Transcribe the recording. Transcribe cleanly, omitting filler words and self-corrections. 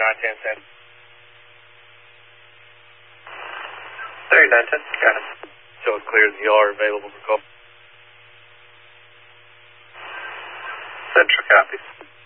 1010. 3910, got it. Show it clear the ER available for call. Central copy.